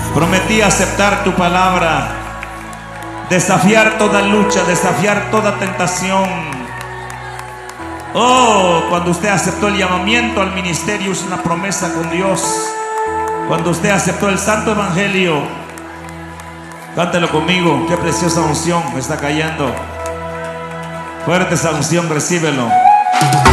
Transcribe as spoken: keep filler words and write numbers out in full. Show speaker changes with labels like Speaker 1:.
Speaker 1: Prometí aceptar tu palabra, desafiar toda lucha, desafiar toda tentación. Oh, cuando usted aceptó el llamamiento al ministerio, es una promesa con Dios. Cuando usted aceptó el santo evangelio, cántelo conmigo. Qué preciosa unción me está cayendo. Fuerte esa unción, recíbelo.